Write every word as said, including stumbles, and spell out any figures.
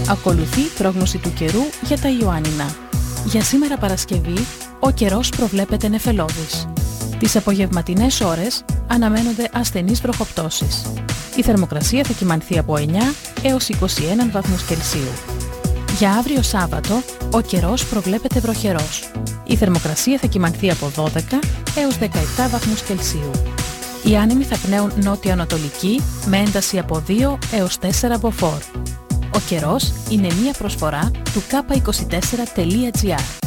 Ακολουθεί πρόγνωση του καιρού για τα Ιωάννινα. Για σήμερα Παρασκευή, ο καιρός προβλέπεται νεφελώδης. Τις απογευματινές ώρες αναμένονται ασθενείς βροχοπτώσεις. Η θερμοκρασία θα κυμανθεί από εννιά έως είκοσι ένα βαθμούς Κελσίου. Για αύριο Σάββατο, ο καιρός προβλέπεται βροχερός. Η θερμοκρασία θα κυμανθεί από δώδεκα έως δεκαεπτά βαθμούς Κελσίου. Οι άνεμοι θα πνέουν νότιο-ανατολική με ένταση από δύο έως τέσσερα μποφόρ. Ο καιρός είναι μία προσφορά του κάπα είκοσι τέσσερα τελεία τζι άρ.